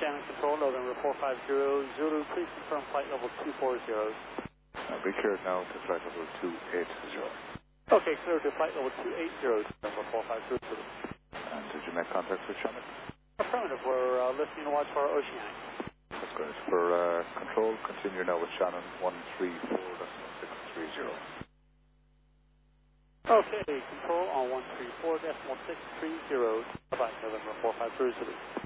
Oceanic Control, November 450 Zulu, please confirm flight level 240. Be cleared now to flight level 280. Okay, clear to flight level 280, November 450 Zulu. And did you make contact with Shannon? Affirmative, we're listening to watch for Oceanic. That's great. For control, continue now with Shannon 134.630. Okay, control on 134.630. Bye-bye, November 450 Zulu.